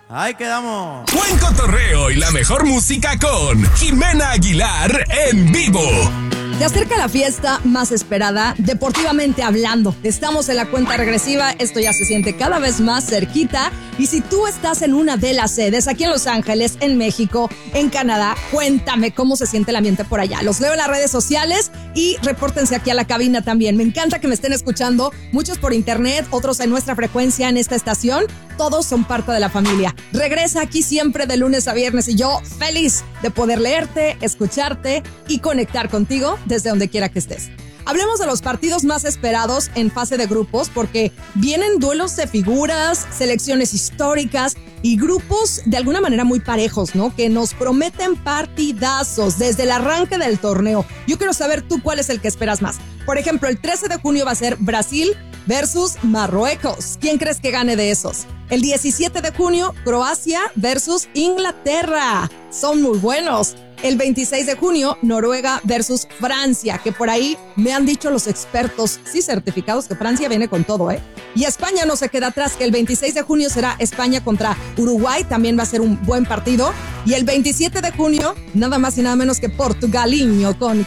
Ahí quedamos. Buen cotorreo y la mejor música con Jimena Aguilar en vivo. Se acerca la fiesta más esperada, deportivamente hablando. Estamos en la cuenta regresiva, esto ya se siente cada vez más cerquita. Y si tú estás en una de las sedes, aquí en Los Ángeles, en México, en Canadá, cuéntame cómo se siente el ambiente por allá. Los leo en las redes sociales y repórtense aquí a la cabina también. Me encanta que me estén escuchando, muchos por internet, otros en nuestra frecuencia en esta estación. Todos son parte de la familia. Regresa aquí siempre de lunes a viernes y yo feliz de poder leerte, escucharte y conectar contigo desde donde quiera que estés. Hablemos de los partidos más esperados en fase de grupos porque vienen duelos de figuras, selecciones históricas y grupos de alguna manera muy parejos, ¿no? Que nos prometen partidazos desde el arranque del torneo. Yo quiero saber tú cuál es el que esperas más. Por ejemplo, el 13 de junio va a ser Brasil versus Marruecos. ¿Quién crees que gane de esos? El 17 de junio, Croacia versus Inglaterra. Son muy buenos. El 26 de junio, Noruega versus Francia, que por ahí me han dicho los expertos, sí certificados, que Francia viene con todo, ¿eh? Y España no se queda atrás, que el 26 de junio será España contra Uruguay, también va a ser un buen partido. Y el 27 de junio, nada más y nada menos que Portugaliño con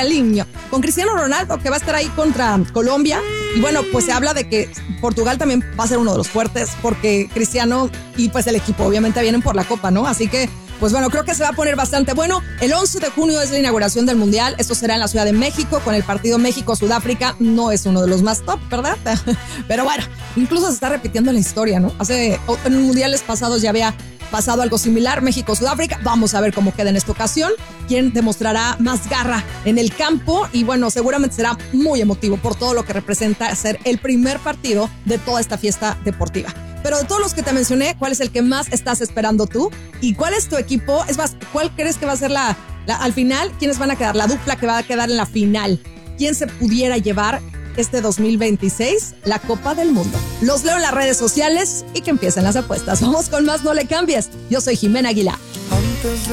Cristiano Ronaldo, que va a estar ahí contra Colombia. Y bueno, pues se habla de que Portugal también va a ser uno de los fuertes, porque Cristiano y pues el equipo obviamente vienen por la Copa, ¿no? Así que pues bueno, creo que se va a poner bastante bueno. El 11 de junio es la inauguración del Mundial. Esto será en la Ciudad de México con el partido México-Sudáfrica. No es uno de los más top, ¿verdad? Pero bueno, incluso se está repitiendo la historia, ¿no? En mundiales pasados ya había pasado algo similar, México-Sudáfrica. Vamos a ver cómo queda en esta ocasión. Quién demostrará más garra en el campo. Y bueno, seguramente será muy emotivo por todo lo que representa ser el primer partido de toda esta fiesta deportiva. Pero de todos los que te mencioné, ¿cuál es el que más estás esperando tú? ¿Y cuál es tu equipo? Es más, ¿cuál crees que va a ser al final? ¿Quiénes van a quedar? La dupla que va a quedar en la final. ¿Quién se pudiera llevar este 2026 la Copa del Mundo? Los leo en las redes sociales y que empiecen las apuestas. Vamos con más, no le cambies. Yo soy Jimena Aguilar. Antes